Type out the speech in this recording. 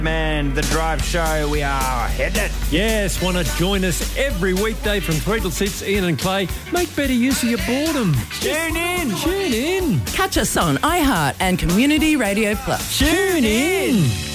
Man, the Drive Show, we are headed. Yes, want to join us every weekday from 3 till 6, Ian and Clay. Make better use of your boredom. Tune in. Tune in. Catch us on iHeart and Community Radio Plus. Tune in.